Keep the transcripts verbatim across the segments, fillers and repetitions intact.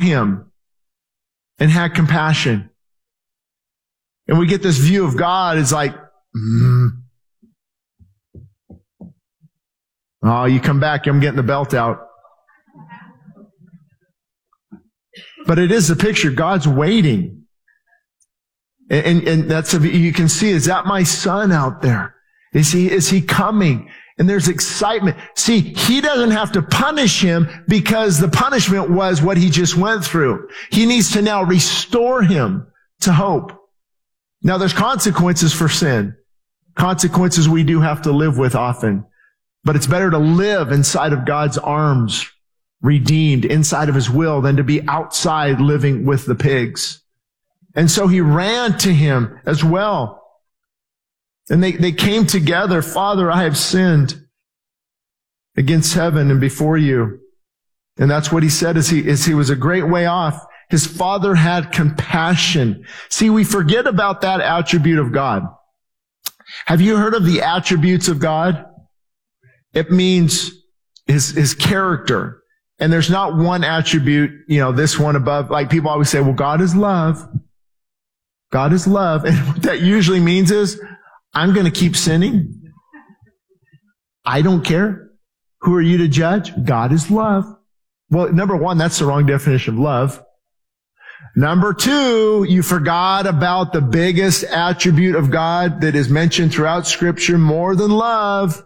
him and had compassion. And we get this view of God as like, mm. Oh, you come back, I'm getting the belt out. But it is the picture. God's waiting. And, and, and that's, a, you can see, is that my son out there? Is he, is he coming? And there's excitement. See, he doesn't have to punish him because the punishment was what he just went through. He needs to now restore him to hope. Now there's consequences for sin. Consequences we do have to live with often. But it's better to live inside of God's arms, redeemed inside of his will, than to be outside living with the pigs. And so he ran to him as well. And they, they came together. Father, I have sinned against heaven and before you. And that's what he said as he, as he was a great way off. His father had compassion. See, we forget about that attribute of God. Have you heard of the attributes of God? It means his, his character. And there's not one attribute, you know, this one above. Like people always say, well, God is love. God is love. And what that usually means is, I'm going to keep sinning. I don't care. Who are you to judge? God is love. Well, number one, that's the wrong definition of love. Number two, you forgot about the biggest attribute of God that is mentioned throughout Scripture more than love.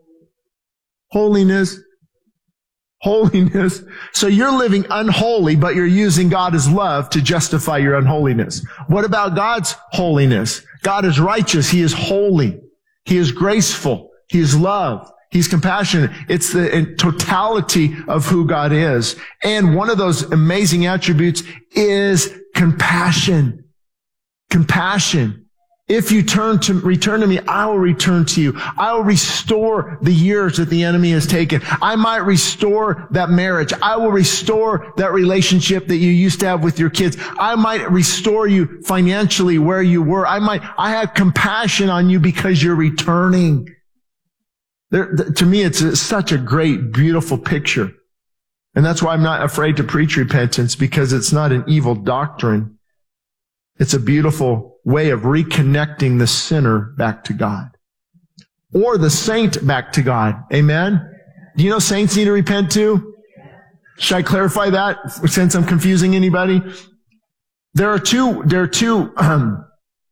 Holiness. Holiness. So you're living unholy, but you're using God as love to justify your unholiness. What about God's holiness? God is righteous. He is holy. He is graceful. He is love. He's compassionate. It's the totality of who God is. And one of those amazing attributes is compassion. Compassion. If you turn to, return to me, I will return to you. I will restore the years that the enemy has taken. I might restore that marriage. I will restore that relationship that you used to have with your kids. I might restore you financially where you were. I might, I have compassion on you because you're returning. There, to me, it's a, such a great, beautiful picture. And that's why I'm not afraid to preach repentance, because it's not an evil doctrine. It's a beautiful way of reconnecting the sinner back to God. Or the saint back to God. Amen? Do you know saints need to repent too? Should I clarify that since I'm confusing anybody? There are two, there are two, um,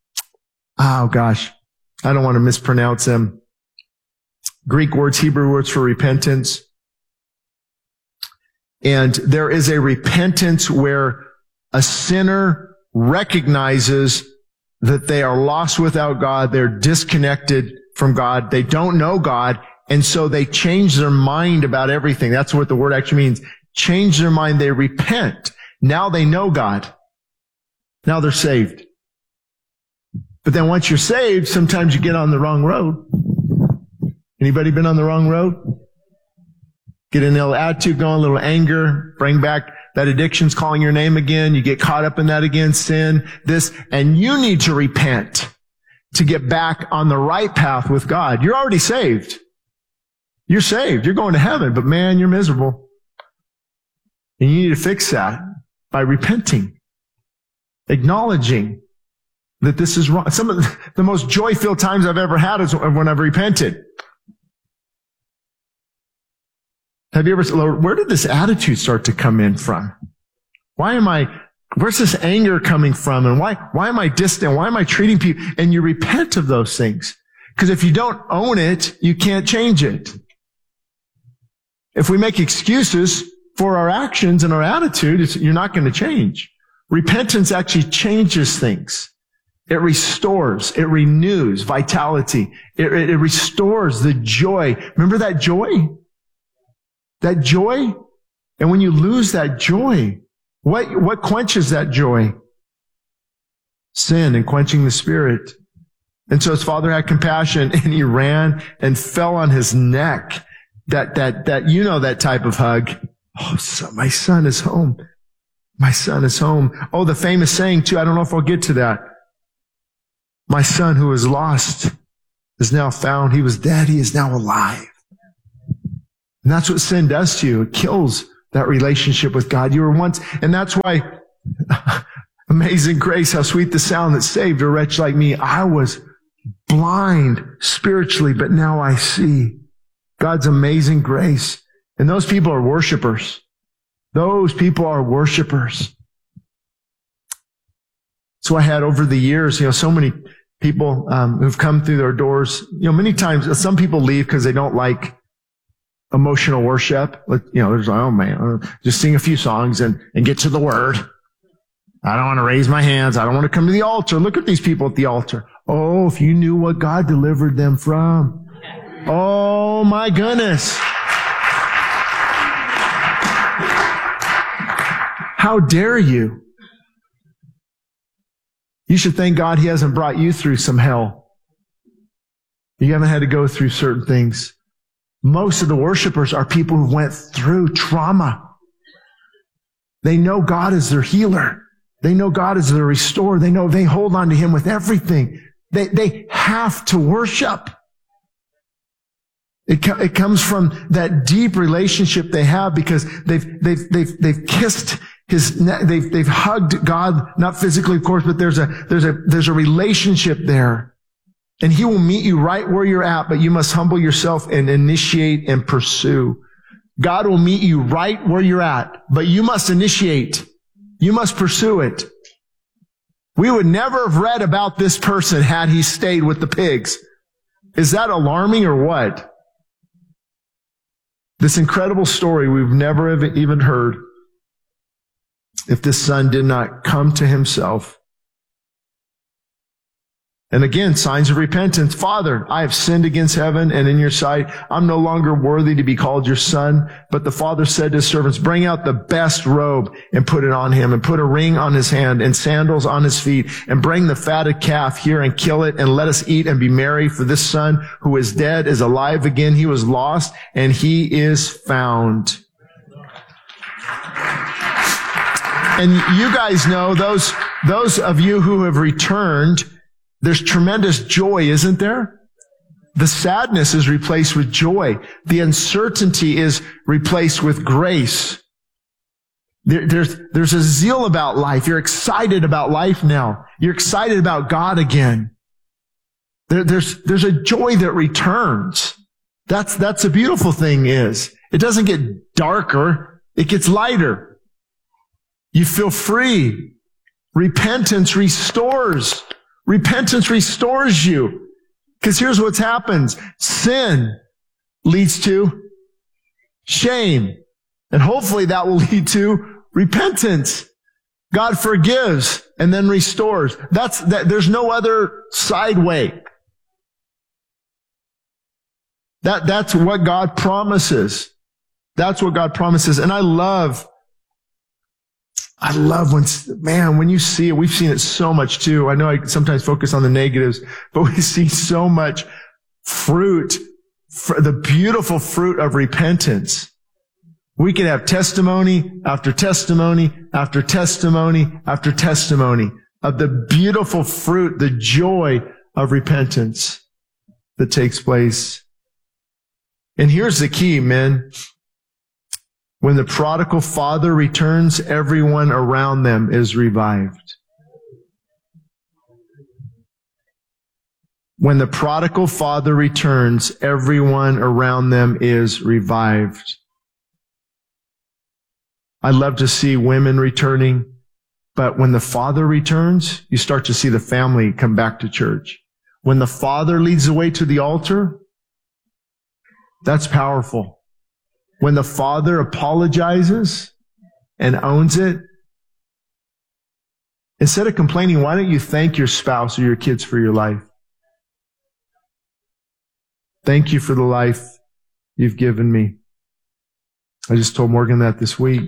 oh gosh, I don't want to mispronounce them. Greek words, Hebrew words for repentance. And there is a repentance where a sinner recognizes that they are lost without God. They're disconnected from God. They don't know God. And so they change their mind about everything. That's what the word actually means. Change their mind. They repent. Now they know God. Now they're saved. But then once you're saved, sometimes you get on the wrong road. Anybody been on the wrong road? Get a little attitude going, a little anger, bring back that addiction's calling your name again. You get caught up in that again, sin, this, and you need to repent to get back on the right path with God. You're already saved. You're saved. You're going to heaven, but man, you're miserable. And you need to fix that by repenting, acknowledging that this is wrong. Some of the most joy-filled times I've ever had is when I've repented. Have you ever said, Lord, where did this attitude start to come in from? Why am I, where's this anger coming from? And why, why am I distant? Why am I treating people? And you repent of those things. Because if you don't own it, you can't change it. If we make excuses for our actions and our attitude, it's, you're not going to change. Repentance actually changes things. It restores, it renews vitality. It, it, it restores the joy. Remember that joy? That joy? And when you lose that joy, what, what quenches that joy? Sin and quenching the Spirit. And so his father had compassion and he ran and fell on his neck. That, that, that, you know, that type of hug. Oh, so my son is home. My son is home. Oh, the famous saying too. I don't know if I'll get to that. My son who was lost is now found. He was dead. He is now alive. And that's what sin does to you. It kills that relationship with God. You were once, and that's why Amazing Grace, how sweet the sound that saved a wretch like me. I was blind spiritually, but now I see. God's amazing grace. And those people are worshipers. Those people are worshipers. So I had over the years, you know, so many people um, who've come through their doors. You know, many times some people leave because they don't like emotional worship. Like, you know, there's, oh man, just sing a few songs and, and get to the word. I don't want to raise my hands. I don't want to come to the altar. Look at these people at the altar. Oh, if you knew what God delivered them from. Oh my goodness. How dare you? You should thank God He hasn't brought you through some hell. You haven't had to go through certain things. Most of the worshipers are people who went through trauma. They know God is their healer. They know God is their restorer. They know they hold on to Him with everything. They, they have to worship. It, co- it comes from that deep relationship they have because they've, they've, they've, they've kissed His, they've, they've hugged God, not physically, of course, but there's a, there's a, there's a relationship there. And He will meet you right where you're at, but you must humble yourself and initiate and pursue. God will meet you right where you're at, but you must initiate. You must pursue it. We would never have read about this person had he stayed with the pigs. Is that alarming or what? This incredible story we've never even heard. If this son did not come to himself. And again, signs of repentance. Father, I have sinned against heaven and in your sight. I'm no longer worthy to be called your son. But the father said to his servants, bring out the best robe and put it on him, and put a ring on his hand and sandals on his feet, and bring the fatted calf here and kill it, and let us eat and be merry. For this son who is dead is alive again. He was lost and he is found. And you guys know, those, those of you who have returned, there's tremendous joy, isn't there? The sadness is replaced with joy. The uncertainty is replaced with grace. There, there's, there's a zeal about life. You're excited about life now. You're excited about God again. There, there's, there's a joy that returns. That's, that's the beautiful thing is, it doesn't get darker. It gets lighter. You feel free. Repentance restores. Repentance restores you. Because here's what's happens. Sin leads to shame. And hopefully that will lead to repentance. God forgives and then restores. That's, that, there's no other side way. That, that's what God promises. That's what God promises. And I love I love when, man, when you see it, we've seen it so much too. I know I sometimes focus on the negatives, but we see so much fruit, the beautiful fruit of repentance. We can have testimony after testimony after testimony after testimony of the beautiful fruit, the joy of repentance that takes place. And here's the key, men. When the prodigal father returns, everyone around them is revived. When the prodigal father returns, everyone around them is revived. I love to see women returning, but when the father returns, you start to see the family come back to church. When the father leads the way to the altar, that's powerful. When the father apologizes and owns it, instead of complaining, why don't you thank your spouse or your kids for your life? Thank you for the life you've given me. I just told Morgan that this week.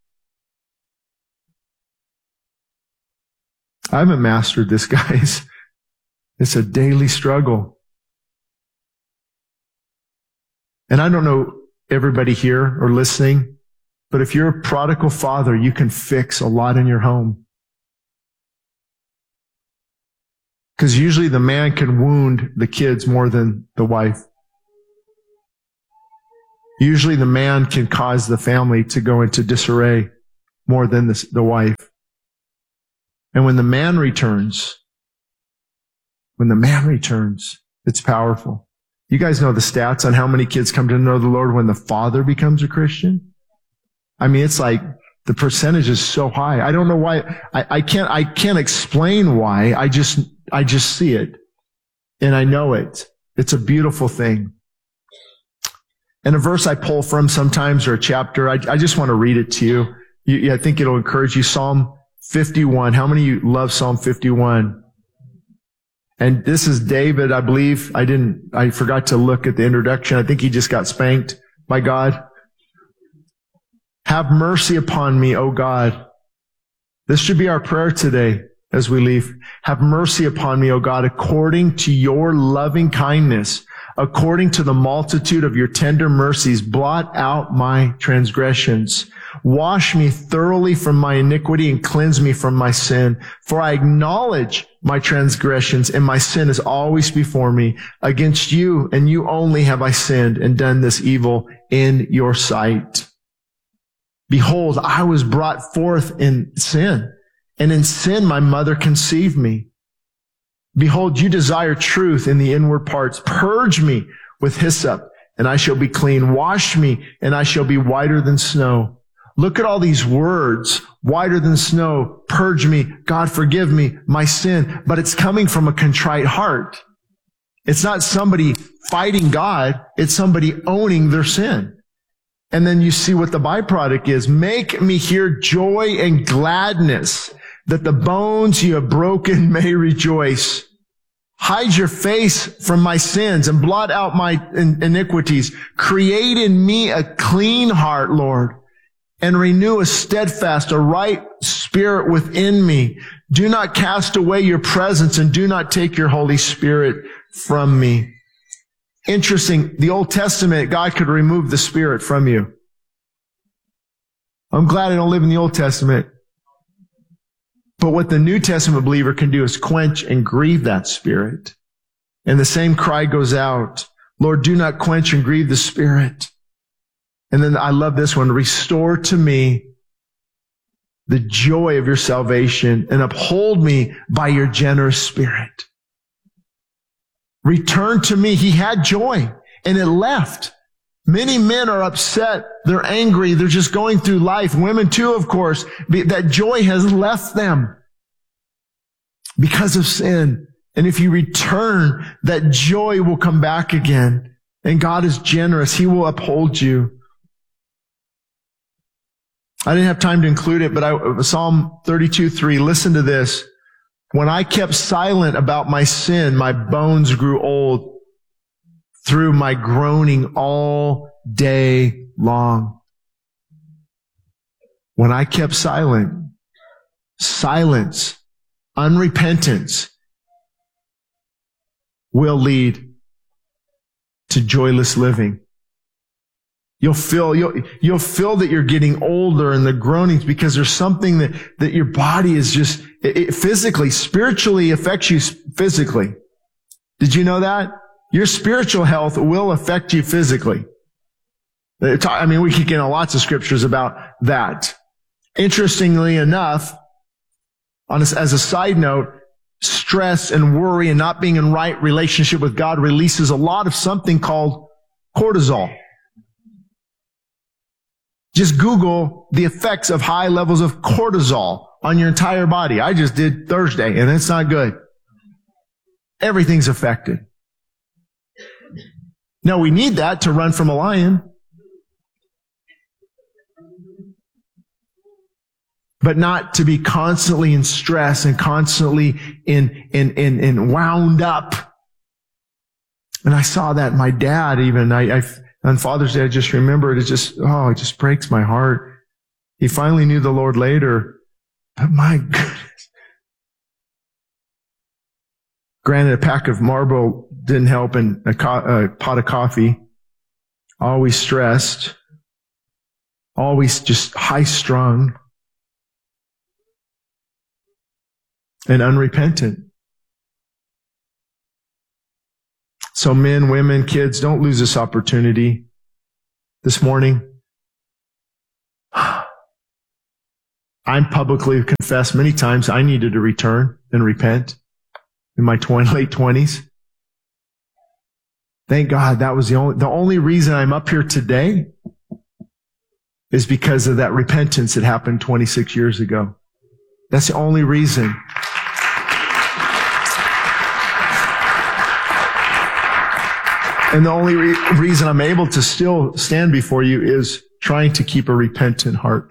I haven't mastered this, guys. It's a daily struggle. And I don't know everybody here or listening, but if you're a prodigal father, you can fix a lot in your home. Because usually the man can wound the kids more than the wife. Usually the man can cause the family to go into disarray more than the, the wife. And when the man returns, when the man returns, it's powerful. You guys know the stats on how many kids come to know the Lord when the father becomes a Christian? I mean, it's like the percentage is so high. I don't know why. I, I can't, I can't explain why. I just, I just see it. And I know it. It's a beautiful thing. And a verse I pull from sometimes, or a chapter, I, I just want to read it to you. you. I think it'll encourage you. Psalm fifty-one. How many of you love Psalm fifty-one? And this is David, I believe. I didn't, I forgot to look at the introduction. I think he just got spanked by God. Have mercy upon me, O God. This should be our prayer today as we leave. Have mercy upon me, O God, according to your loving kindness, according to the multitude of your tender mercies, blot out my transgressions. Wash me thoroughly from my iniquity and cleanse me from my sin. For I acknowledge my transgressions, and my sin is always before me. Against you and you only have I sinned and done this evil in your sight. Behold, I was brought forth in sin, and in sin my mother conceived me. Behold, you desire truth in the inward parts. Purge me with hyssop, and I shall be clean. Wash me, and I shall be whiter than snow. Look at all these words. Whiter than snow. Purge me. God, forgive me my sin. But it's coming from a contrite heart. It's not somebody fighting God. It's somebody owning their sin. And then you see what the byproduct is. Make me hear joy and gladness, that the bones you have broken may rejoice. Hide your face from my sins and blot out my iniquities. Create in me a clean heart, Lord, and renew a steadfast, a right spirit within me. Do not cast away your presence, and do not take your Holy Spirit from me. Interesting. The Old Testament, God could remove the Spirit from you. I'm glad I don't live in the Old Testament. But what the New Testament believer can do is quench and grieve that Spirit. And the same cry goes out, Lord, do not quench and grieve the Spirit. And then I love this one. Restore to me the joy of your salvation and uphold me by your generous Spirit. Return to me. He had joy and it left. Many men are upset. They're angry. They're just going through life. Women too, of course. That joy has left them because of sin. And if you return, that joy will come back again. And God is generous. He will uphold you. I didn't have time to include it, but I, Psalm thirty-two three, listen to this. When I kept silent about my sin, my bones grew old through my groaning all day long. When I kept silent, silence, unrepentance will lead to joyless living. You'll feel, you'll, you'll feel that you're getting older and the groanings because there's something that, that your body is just, it, it physically, spiritually affects you physically. Did you know that? Your spiritual health will affect you physically. I mean, we could get into lots of scriptures about that. Interestingly enough, on a, as a side note, stress and worry and not being in right relationship with God releases a lot of something called cortisol. Just Google the effects of high levels of cortisol on your entire body. I just did Thursday, and it's not good. Everything's affected. Now, we need that to run from a lion. But not to be constantly in stress and constantly in, in, in, in wound up. And I saw that in my dad even. I, I On Father's Day, I just remembered, it just, oh, it just breaks my heart. He finally knew the Lord later. But my goodness. Granted, a pack of Marlboro didn't help and a, co- a pot of coffee. Always stressed. Always just high-strung. And unrepentant. So men, women, kids, don't lose this opportunity. this morning, I'm publicly confessed many times I needed to return and repent in my twenty, late twenties. Thank God that was the only, the only reason I'm up here today is because of that repentance that happened twenty-six years ago. That's the only reason. And the only re- reason I'm able to still stand before you is trying to keep a repentant heart.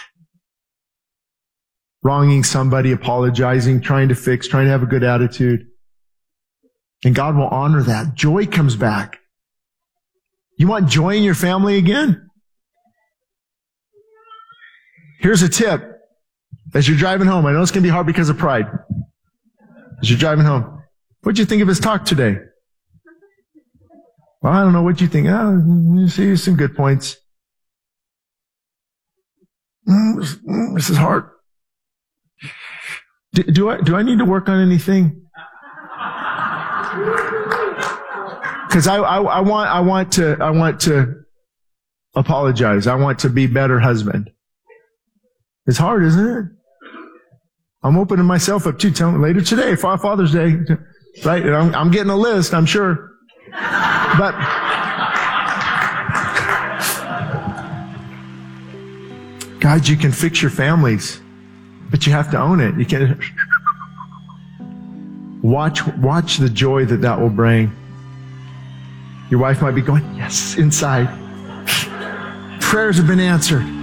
Wronging somebody, apologizing, trying to fix, trying to have a good attitude. And God will honor that. Joy comes back. You want joy in your family again? Here's a tip. As you're driving home, I know it's going to be hard because of pride. As you're driving home, what'd you think of his talk today? Well, I don't know. What'd you think? Oh, you see some good points. Mm, this is hard. Do, do I, do I need to work on anything? Because I, I, I want, I want to, I want to apologize. I want to be a better husband. It's hard, isn't it? I'm opening myself up too. Tell me later today, Father's Day, right? And I'm, I'm getting a list, I'm sure. But God, you can fix your families, but you have to own it. You can't. Watch, watch the joy that that will bring. Your wife might be going, yes, inside. Prayers have been answered.